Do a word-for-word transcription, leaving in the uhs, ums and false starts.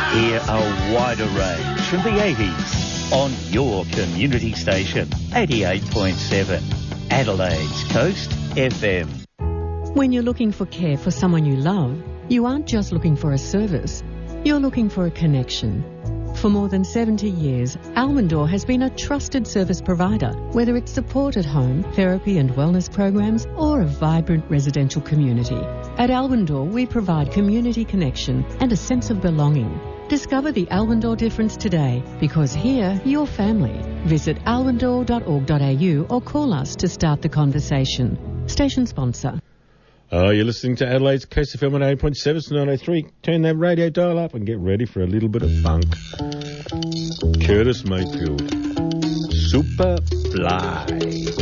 Hear a wider range from the eighties on your community station, eighty-eight point seven, Adelaide's Coast F M. When you're looking for care for someone you love, you aren't just looking for a service, you're looking for a connection. For more than seventy years, Almondor has been a trusted service provider, whether it's support at home, therapy and wellness programs, or a vibrant residential community. At Almondor, we provide community connection and a sense of belonging. Discover the Almondor difference today, because here, you're family. Visit almondor dot org dot a u or call us to start the conversation. Station sponsor. Oh, you're listening to Adelaide's Coast F M on eight point seven, nine oh three. Turn that radio dial up and get ready for a little bit of funk. Curtis Mayfield. Superfly.